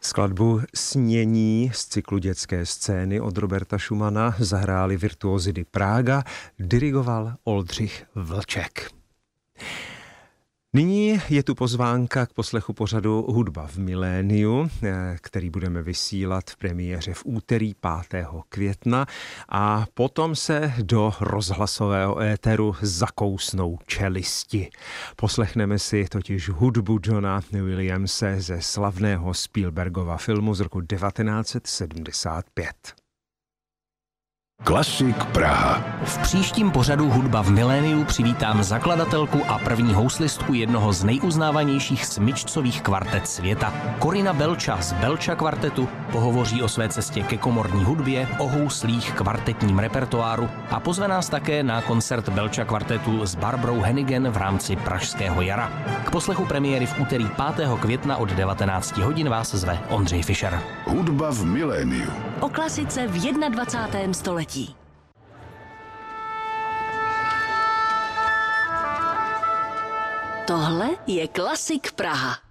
Skladbu Snění z cyklu Dětské scény od Roberta Schumana zahráli virtuózy Praga, dirigoval Oldřich Vlček. Nyní je tu pozvánka k poslechu pořadu Hudba v miléniu, který budeme vysílat v premiéře v úterý 5. května a potom se do rozhlasového éteru zakousnou čelisti. Poslechneme si totiž hudbu Johna Williamse ze slavného Spielbergova filmu z roku 1975. Klasik Praha. V příštím pořadu Hudba v miléniu přivítám zakladatelku a první houslistku jednoho z nejuznávanějších smyčcových kvartet světa. Corina Belcha z Belcha kvartetu pohovoří o své cestě ke komorní hudbě, o houslích, kvartetním repertoáru a pozve nás také na koncert Belcha kvartetu s Barbarou Hennigan v rámci Pražského jara. K poslechu premiéry v úterý 5. května od 19 hodin vás zve Ondřej Fischer. Hudba v miléniu. O klasice v 21. století. Tohle je Klasik Praha.